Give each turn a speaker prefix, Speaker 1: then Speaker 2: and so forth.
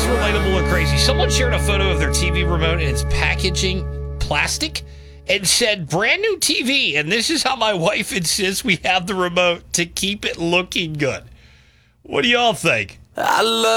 Speaker 1: is relatable and crazy. Someone shared a photo of their TV remote and its packaging plastic and said, brand new TV. And this is how my wife insists we have the remote to keep it looking good. What do y'all think?
Speaker 2: I love